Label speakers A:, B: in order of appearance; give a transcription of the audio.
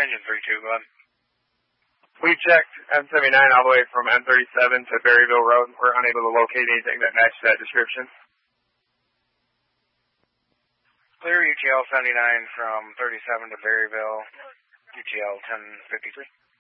A: Engine 3-2, go ahead.
B: We checked M79 all the way from M37 to Berryville Road. We're unable to locate anything that matched that description.
A: Clear UTL 79 from 37 to Berryville, UTL 1053.